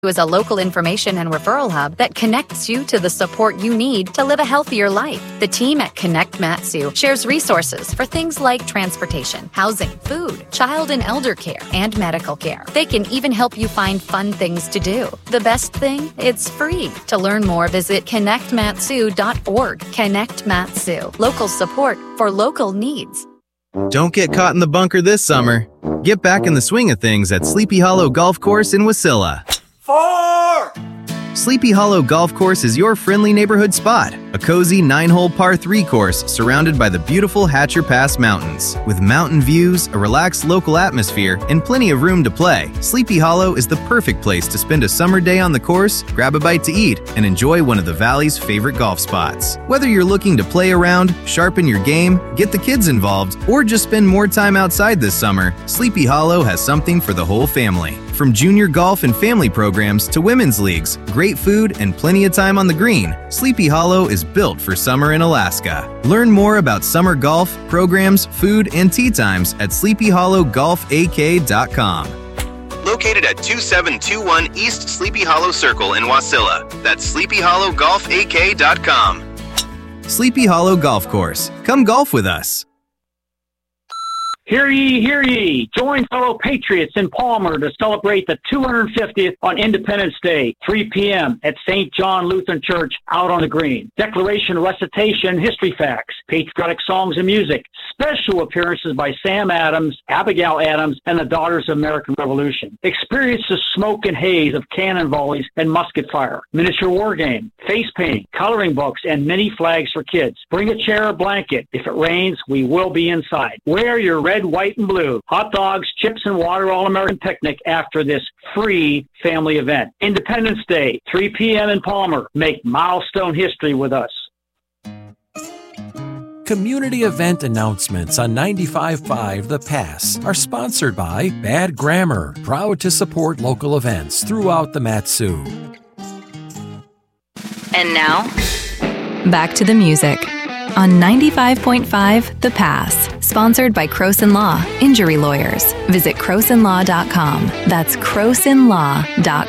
is a local information and referral hub that connects you to the support you need to live a healthier life. The team at Connect Matsu shares resources for things like transportation, housing, food, child and elder care, and medical care. They can even help you find fun things to do. The best thing? It's free. To learn more, visit connectmatsu.org. Connect Matsu. Local support for local needs. Don't get caught in the bunker this summer. Get back in the swing of things at Sleepy Hollow Golf Course in Wasilla. 4! Sleepy Hollow Golf Course is your friendly neighborhood spot. A cozy 9-hole par 3 course surrounded by the beautiful Hatcher Pass Mountains. With mountain views, a relaxed local atmosphere, and plenty of room to play, Sleepy Hollow is the perfect place to spend a summer day on the course, grab a bite to eat, and enjoy one of the Valley's favorite golf spots. Whether you're looking to play around, sharpen your game, get the kids involved, or just spend more time outside this summer, Sleepy Hollow has something for the whole family. From junior golf and family programs to women's leagues, great food, and plenty of time on the green, Sleepy Hollow is built for summer in Alaska. Learn more about summer golf, programs, food, and tee times at sleepyhollowgolfak.com. Located at 2721 East Sleepy Hollow Circle in Wasilla. That's sleepyhollowgolfak.com. Sleepy Hollow Golf Course. Come golf with us. Hear ye, hear ye. Join fellow patriots in Palmer to celebrate the 250th on Independence Day, 3 p.m. at St. John Lutheran Church out on the green. Declaration, recitation, history facts, patriotic songs and music, special appearances by Sam Adams, Abigail Adams, and the Daughters of American Revolution. Experience the smoke and haze of cannon volleys and musket fire, miniature war game, face painting, coloring books, and mini flags for kids. Bring a chair or blanket. If it rains, we will be inside. Wear your red, white, and blue. Hot dogs, chips, and water all-American picnic after this free family event. Independence Day, 3 p.m. in Palmer. Make milestone history with us. Community event announcements on 95.5 The Pass are sponsored by Bad Grammar, proud to support local events throughout the Matsu. And now, back to the music on 95.5 The Pass, sponsored by Croson Law, Injury Lawyers. Visit crosonlaw.com. That's crosonlaw.com.